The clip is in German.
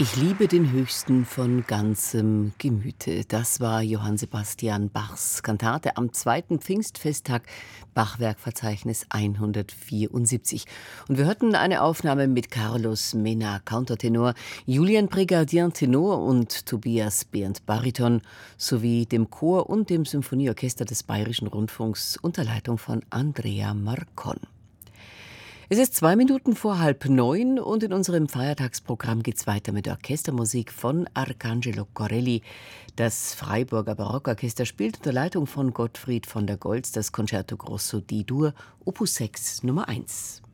Ich liebe den Höchsten von ganzem Gemüte. Das war Johann Sebastian Bachs Kantate am zweiten Pfingstfesttag, Bachwerkverzeichnis 174. Und wir hörten eine Aufnahme mit Carlos Mena, Countertenor, Julian Brigadier, Tenor und Tobias Behrendt, Bariton, sowie dem Chor und dem Symphonieorchester des Bayerischen Rundfunks unter Leitung von Andrea Marcon. Es ist 2 Minuten vor 8:30 und in unserem Feiertagsprogramm geht's weiter mit Orchestermusik von Arcangelo Corelli. Das Freiburger Barockorchester spielt unter Leitung von Gottfried von der Goltz das Concerto Grosso D-Dur, Opus 6, Nummer 1.